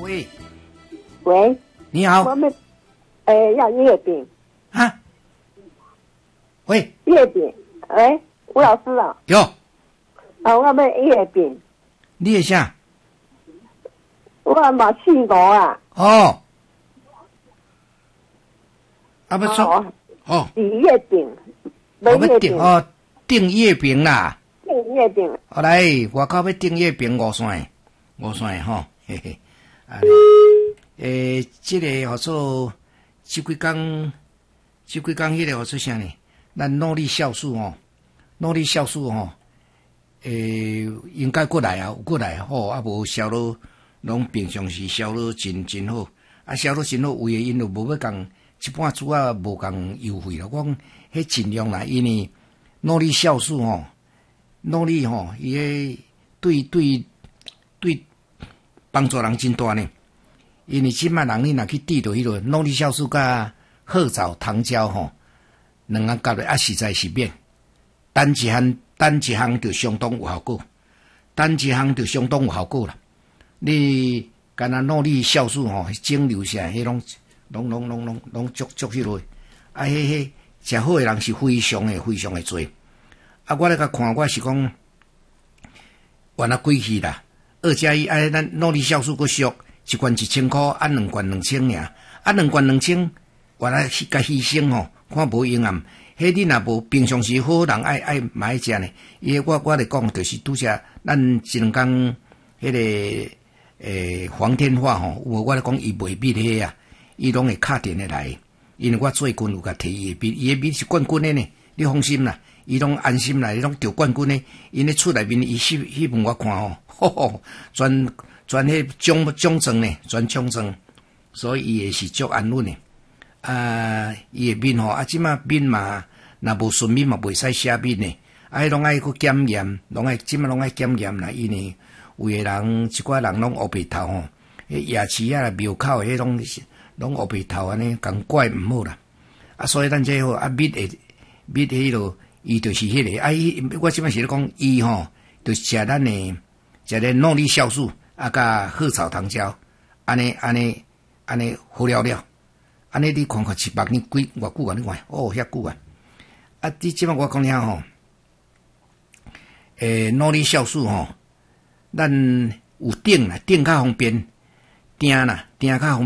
喂， 喂， 你好。 我们要月饼啊？喂， 月饼，喂，吴老师啊。 有。 啊，我们月饼。 你也啥？ 我嘛4个啊。 哦。啊不错。哦。 是月饼，没月饼。 哦，订月饼啦。 订月饼。 好来，外口要订月饼5扇吼，嘿嘿。这个好做这几天迄个好做啥呢？咱努力酵素吼，应该过来啊，有过来吼，啊无销落，拢平常时销落真好，啊销落真好，为因就无要共一半主啊无共优惠了，我讲迄尽量啦，因为努力酵素吼，努力吼，伊迄对帮助人真大呢。因为即摆人你若去滴到迄落努力酵素甲褐藻糖胶吼，2项夹落啊实在是免，单一项就相当有效果，啦。你干那努力酵素吼，蒸馏下迄拢足迄落，啊迄食好诶人是非常诶多。啊，我咧甲看，我是讲原来贵去啦，2+1啊，咱努力酵素佫俗。一罐1000块，啊2罐2000尔，啊2罐2000，原来甲牺牲吼，看无用啊。迄你若无平常时好人爱买食呢？伊我咧讲，就是拄则咱1-2工迄个黄天化吼，我咧讲伊卖米迄啊，伊拢会敲电的来，因为我最近有甲摕伊的米是冠军的呢，你放心啦，伊拢安心啦，伊拢得冠军的，因咧厝内面伊翕问我看吼，全迄奖状呢，全奖状，所以伊也是足安稳的。伊的面吼，即马面嘛，若无顺面嘛袂使写面呢。迄拢爱去检验，即马拢爱检验啦。因为有的人，一寡人拢黑白头吼，牙齿啊、庙口迄拢黑白头安尼，共怪毋好啦。所以咱这好面迄落，伊就是迄个。我即马是咧讲伊吼，就是食咱的努力酵素。甲褐草糖胶，安尼好了，安尼你看7-8年偌久啊？你看遐久啊！你即摆我讲了吼，努力酵素吼，咱有订较方便，订较方便。